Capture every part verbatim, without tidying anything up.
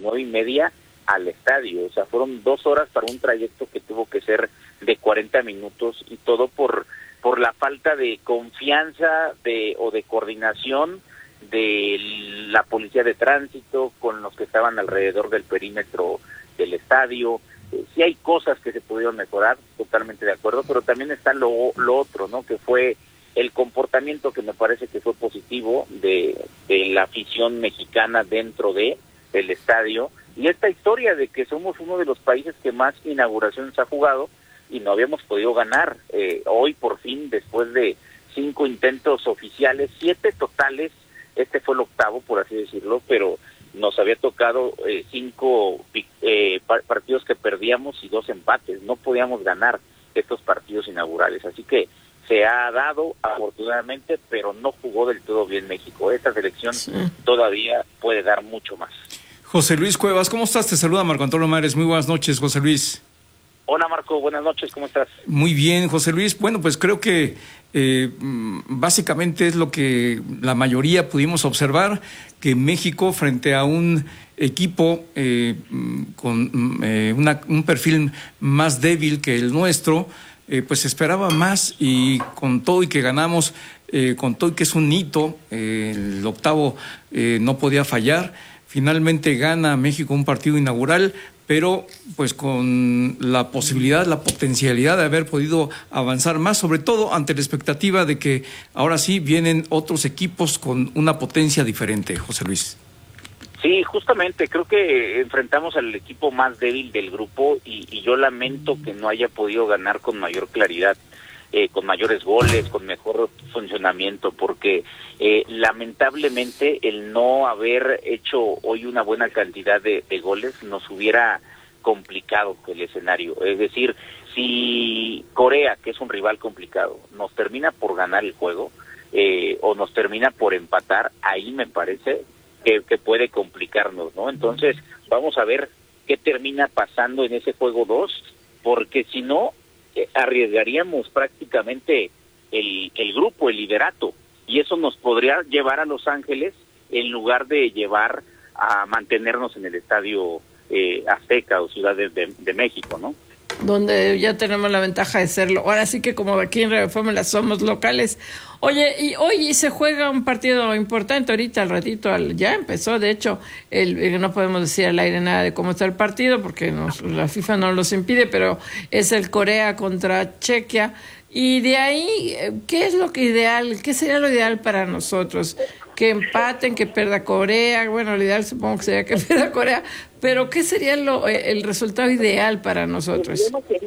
nueve y media al estadio. O sea, fueron dos horas para un trayecto que tuvo que ser de cuarenta minutos, y todo por por la falta de confianza de o de coordinación de la policía de tránsito con los que estaban alrededor del perímetro del estadio. Eh, sí hay cosas que se pudieron mejorar, totalmente de acuerdo, pero también está lo, lo otro, ¿no? Que fue el comportamiento, que me parece que fue positivo, de, de la afición mexicana dentro de el estadio, y esta historia de que somos uno de los países que más inauguraciones ha jugado y no habíamos podido ganar. Eh, hoy por fin, después de cinco intentos oficiales, siete totales, este fue el octavo, por así decirlo, pero nos había tocado eh, cinco eh, partidos que perdíamos y dos empates. No podíamos ganar estos partidos inaugurales, así que se ha dado afortunadamente, pero no jugó del todo bien México. Esta selección sí todavía puede dar mucho más. José Luis Cuevas, ¿cómo estás? Te saluda Marco Antonio Mares. Muy buenas noches, José Luis. Hola Marco, buenas noches, ¿cómo estás? Muy bien, José Luis. Bueno, pues creo que eh, básicamente es lo que la mayoría pudimos observar, que México, frente a un equipo eh, con eh, una, un perfil más débil que el nuestro, eh, pues esperaba más, y con todo y que ganamos, eh, con todo y que es un hito, eh, el octavo eh, no podía fallar. Finalmente gana México un partido inaugural, pero pues con la posibilidad, la potencialidad de haber podido avanzar más, sobre todo ante la expectativa de que ahora sí vienen otros equipos con una potencia diferente, José Luis. Sí, justamente, creo que enfrentamos al equipo más débil del grupo, y, y yo lamento que no haya podido ganar con mayor claridad, eh, con mayores goles, con mejor funcionamiento, porque eh, lamentablemente el no haber hecho hoy una buena cantidad de, de goles nos hubiera complicado el escenario. Es decir, si Corea, que es un rival complicado, nos termina por ganar el juego, eh, o nos termina por empatar, ahí me parece que, que puede complicarnos, ¿no? Entonces, vamos a ver qué termina pasando en ese juego dos, porque si no, eh, arriesgaríamos prácticamente el, el grupo, el liderato, y eso nos podría llevar a Los Ángeles en lugar de llevar a mantenernos en el estadio eh, Azteca o Ciudad de, de, de México, ¿no? Donde ya tenemos la ventaja de serlo. Ahora sí que como aquí en Radio Fórmula somos locales. Oye, y hoy se juega un partido importante ahorita, al ratito, al, ya empezó, de hecho, el, el, no podemos decir al aire nada de cómo está el partido, porque nos, la FIFA no los impide, pero es el Corea contra Chequia. Y de ahí, ¿qué es lo que ideal? ¿Qué sería lo ideal para nosotros? Que empaten, que pierda Corea. Bueno, lo ideal supongo que sería que pierda Corea, pero ¿qué sería lo, el resultado ideal para nosotros?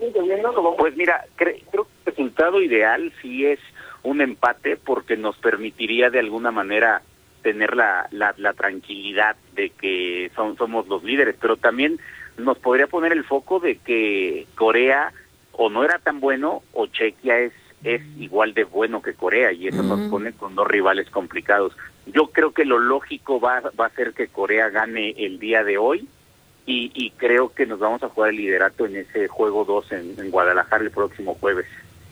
Pues mira, cre- creo que el resultado ideal sí es un empate, porque nos permitiría de alguna manera tener la, la, la tranquilidad de que son, somos los líderes, pero también nos podría poner el foco de que Corea o no era tan bueno, o Chequia es es igual de bueno que Corea, y eso uh-huh. nos pone con dos rivales complicados. Yo creo que lo lógico va, va a ser que Corea gane el día de hoy, y, y creo que nos vamos a jugar el liderato en ese juego dos en, en Guadalajara el próximo jueves.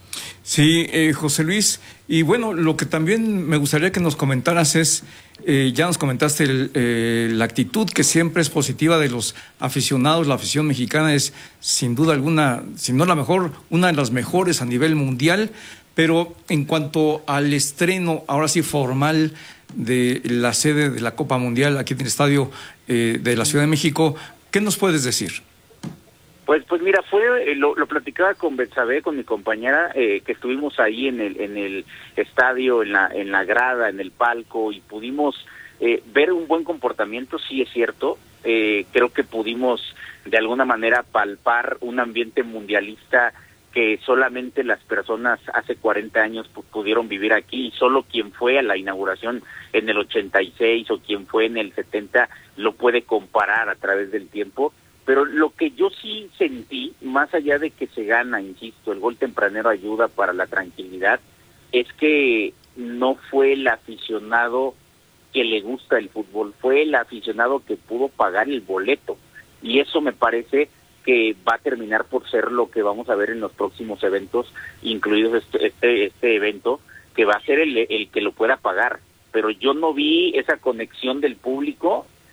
Sí, eh, José Luis, y bueno, lo que también me gustaría que nos comentaras es, eh, ya nos comentaste el, eh, la actitud que siempre es positiva de los aficionados. La afición mexicana es sin duda alguna, si no la mejor, una de las mejores a nivel mundial, pero en cuanto al estreno, ahora sí formal, de la sede de la Copa Mundial aquí en el estadio eh, de la Ciudad de México, ¿qué nos puedes decir? Pues, pues mira, fue eh, lo, lo platicaba con Betsabe, con mi compañera, eh, que estuvimos ahí en el en el estadio, en la en la grada, en el palco, y pudimos eh, ver un buen comportamiento. Sí, es cierto. Eh, creo que pudimos de alguna manera palpar un ambiente mundialista que solamente las personas hace cuarenta años pudieron vivir aquí, y solo quien fue a la inauguración en el ochenta y seis o quien fue en el setenta lo puede comparar a través del tiempo. Pero lo que yo sí sentí, más allá de que se gana, insisto, el gol tempranero ayuda para la tranquilidad, es que no fue el aficionado que le gusta el fútbol, fue el aficionado que pudo pagar el boleto, y eso me parece que va a terminar por ser lo que vamos a ver en los próximos eventos, incluidos este este, este evento, que va a ser el, el que lo pueda pagar. Pero yo no vi esa conexión del público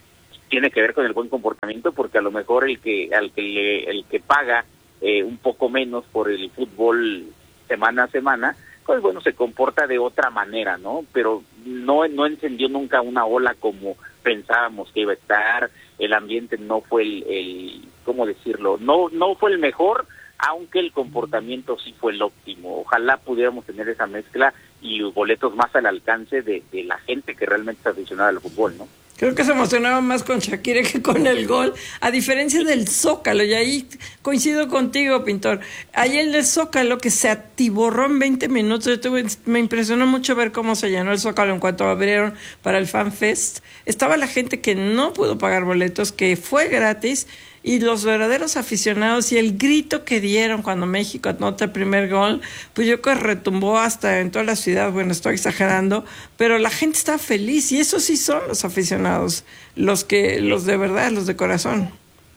tiene que ver con el buen comportamiento, porque a lo mejor el que al que le, el que paga eh, un poco menos por el fútbol semana a semana, pues bueno, se comporta de otra manera, ¿no? Pero no no encendió nunca una ola como pensábamos que iba a estar. El ambiente no fue el, el ¿cómo decirlo? No no fue el mejor, aunque el comportamiento sí fue el óptimo. Ojalá pudiéramos tener esa mezcla y boletos más al alcance de, de la gente que realmente está aficionada al fútbol, ¿no? Creo que se emocionaba más con Shakira que con el gol, a diferencia del Zócalo, y ahí coincido contigo, Pintor. Ahí el del Zócalo, que se atiborró en veinte minutos, yo tuve, me impresionó mucho ver cómo se llenó el Zócalo en cuanto abrieron para el Fan Fest. Estaba la gente que no pudo pagar boletos, que fue gratis, y los verdaderos aficionados, y el grito que dieron cuando México anota el primer gol, pues yo creo que retumbó hasta en toda la ciudad. Bueno, estoy exagerando, pero la gente está feliz, y esos sí son los aficionados, los que, los de verdad, los de corazón.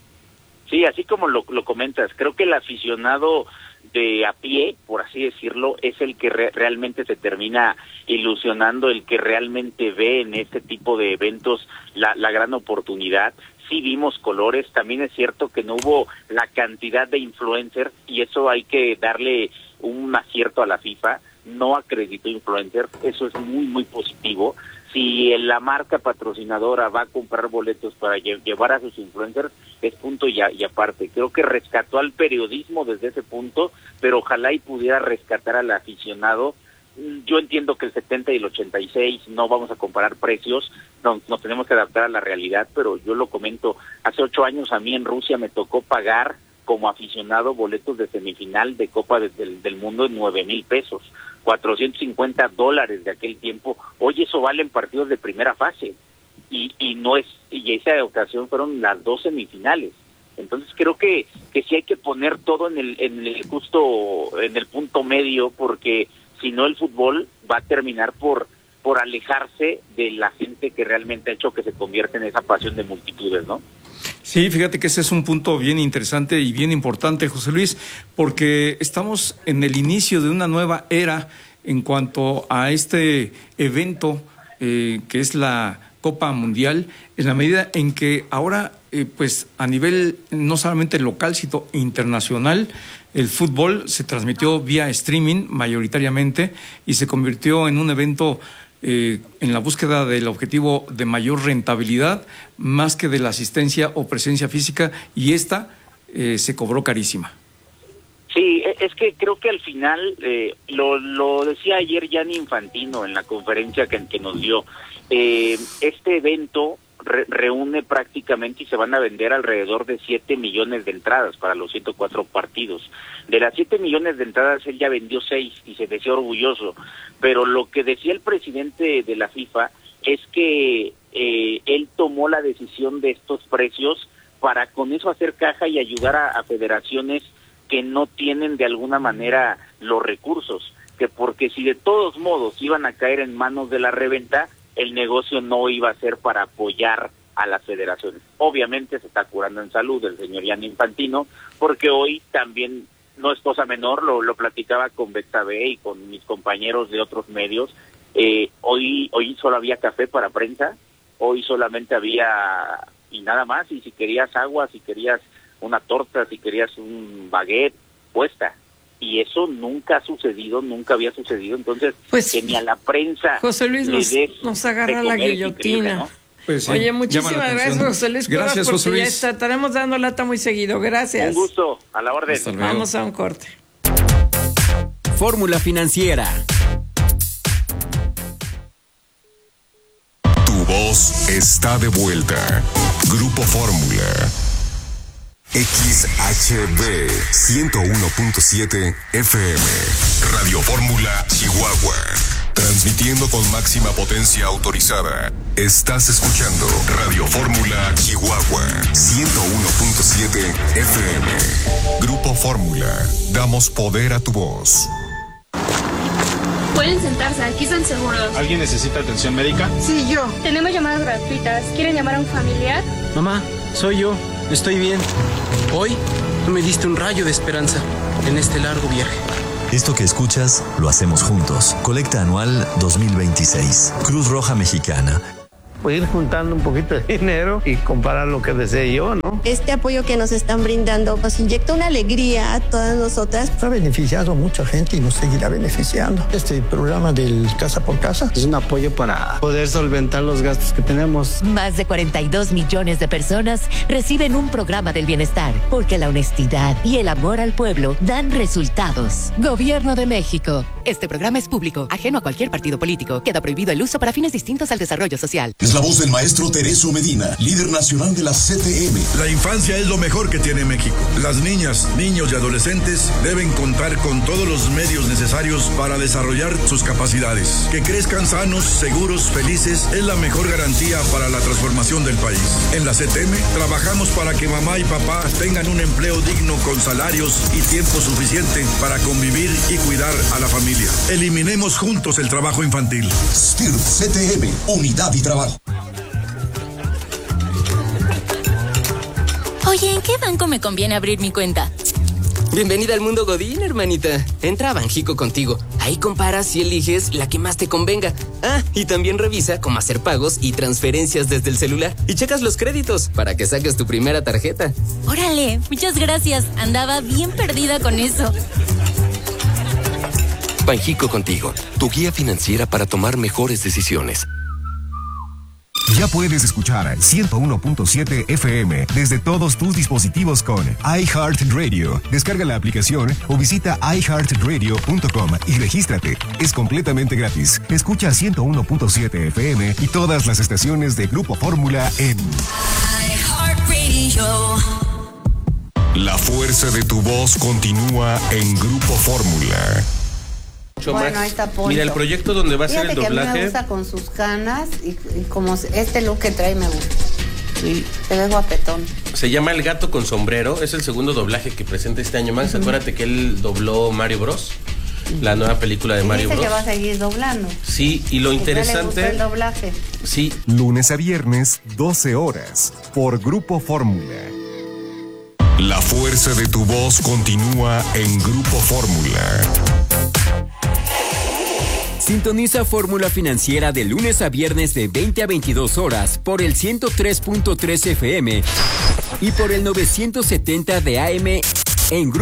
Sí, así como lo, lo comentas, creo que el aficionado de a pie, por así decirlo, es el que re- realmente se termina ilusionando, el que realmente ve en este tipo de eventos la, la gran oportunidad. Sí vimos colores, también es cierto que no hubo la cantidad de influencers, y eso hay que darle un acierto a la FIFA, no acreditó influencers, eso es muy muy positivo. Si la marca patrocinadora va a comprar boletos para lle- llevar a sus influencers, es punto y, a- y aparte. Creo que rescató al periodismo desde ese punto, pero ojalá y pudiera rescatar al aficionado. Yo entiendo que el setenta y el ochenta y seis no vamos a comparar precios, no, nos tenemos que adaptar a la realidad, pero yo lo comento, hace ocho años a mí en Rusia me tocó pagar como aficionado boletos de semifinal de Copa de, del, del Mundo en nueve mil pesos, cuatrocientos cincuenta dólares de aquel tiempo. Hoy eso vale en partidos de primera fase, y, y no es, y esa ocasión fueron las dos semifinales. Entonces creo que, que sí hay que poner todo en el, en el justo, en el punto medio, porque si no el fútbol va a terminar por por alejarse de la gente que realmente ha hecho que se convierta en esa pasión de multitudes, ¿no? Sí, fíjate que ese es un punto bien interesante y bien importante, José Luis, porque estamos en el inicio de una nueva era en cuanto a este evento eh, que es la Copa Mundial, en la medida en que ahora, eh, pues a nivel no solamente local, sino internacional, el fútbol se transmitió vía streaming mayoritariamente y se convirtió en un evento eh, en la búsqueda del objetivo de mayor rentabilidad, más que de la asistencia o presencia física, y esta eh, se cobró carísima. Sí, es que creo que al final, eh, lo, lo decía ayer Gianni Infantino en la conferencia que, que nos dio, eh, este evento re, reúne prácticamente y se van a vender alrededor de siete millones de entradas para los ciento cuatro partidos. De las siete millones de entradas él ya vendió seis y se decía orgulloso, pero lo que decía el presidente de la FIFA es que eh, él tomó la decisión de estos precios para con eso hacer caja y ayudar a, a federaciones que no tienen de alguna manera los recursos, que porque si de todos modos iban a caer en manos de la reventa, el negocio no iba a ser para apoyar a las federaciones. Obviamente se está curando en salud el señor Gianni Infantino, porque hoy también no es cosa menor, lo, lo platicaba con Betsabe y con mis compañeros de otros medios, eh, hoy hoy solo había café para prensa, hoy solamente había, y nada más, y si querías agua, si querías una torta, si querías un baguette, puesta. Y eso nunca ha sucedido, nunca había sucedido. Entonces, pues, que ni a la prensa José Luis nos, nos agarra la guillotina, ¿no? Pues sí, oye, muchísimas gracias, José Luis. Gracias, José Luis. Ya estaremos dando lata muy seguido. Gracias. Un gusto, a la orden. Vamos a un corte. Fórmula Financiera. Tu voz está de vuelta. Grupo Fórmula. X H B ciento uno punto siete F M. Radio Fórmula Chihuahua. Transmitiendo con máxima potencia autorizada. Estás escuchando Radio Fórmula Chihuahua ciento uno punto siete F M. Grupo Fórmula. Damos poder a tu voz. Pueden sentarse, aquí están seguros. ¿Alguien necesita atención médica? Sí, yo. Tenemos llamadas gratuitas. ¿Quieren llamar a un familiar? Mamá, soy yo. Estoy bien. Hoy tú me diste un rayo de esperanza en este largo viaje. Esto que escuchas lo hacemos juntos. Colecta anual dos mil veintiséis. Cruz Roja Mexicana. pues ir juntando un poquito de dinero y comprar lo que desee yo, ¿no? Este apoyo que nos están brindando nos inyecta una alegría a todas nosotras. Ha beneficiado a mucha gente y nos seguirá beneficiando. Este programa del Casa por Casa es un apoyo para poder solventar los gastos que tenemos. Más de cuarenta y dos millones de personas reciben un programa del bienestar, porque la honestidad y el amor al pueblo dan resultados. Gobierno de México. Este programa es público, ajeno a cualquier partido político. Queda prohibido el uso para fines distintos al desarrollo social. Es la voz del maestro Teresio Medina, líder nacional de la C T M. La infancia es lo mejor que tiene México. Las niñas, niños y adolescentes deben contar con todos los medios necesarios para desarrollar sus capacidades. Que crezcan sanos, seguros, felices es la mejor garantía para la transformación del país. En la C T M trabajamos para que mamá y papá tengan un empleo digno con salarios y tiempo suficiente para convivir y cuidar a la familia. Eliminemos juntos el trabajo infantil. S T I R C T M, Unidad y Trabajo. Oye, ¿en qué banco me conviene abrir mi cuenta? Bienvenida al mundo Godín, hermanita. Entra a Banjico Contigo. Ahí comparas y eliges la que más te convenga. Ah, y también revisa cómo hacer pagos y transferencias desde el celular. Y checas los créditos para que saques tu primera tarjeta. Órale, muchas gracias. Andaba bien perdida con eso. Banjico Contigo, tu guía financiera para tomar mejores decisiones. Ya puedes escuchar ciento uno punto siete F M desde todos tus dispositivos con iHeartRadio. Descarga la aplicación o visita i heart radio punto com y regístrate. Es completamente gratis. Escucha ciento uno punto siete F M y todas las estaciones de Grupo Fórmula en iHeartRadio. La fuerza de tu voz continúa en Grupo Fórmula. Bueno, ahí está Poncho. Mira, el proyecto donde va a Fíjate ser el doblaje. Que a mí me gusta con sus canas y, y como este look que trae me gusta. Sí. Se ve guapetón. Se llama El Gato con Sombrero. Es el segundo doblaje que presenta este año Max. Uh-huh. Acuérdate que él dobló Mario Bros. Uh-huh. La nueva película de y Mario dice Bros. Que va a seguir doblando. Sí, y lo y interesante. Le gustó el doblaje. Sí. Lunes a viernes, doce horas, por Grupo Fórmula. La fuerza de tu voz continúa en Grupo Fórmula. Sintoniza Fórmula Financiera de lunes a viernes de veinte a veintidós horas por el ciento tres punto tres F M y por el novecientos setenta de A M en Grupo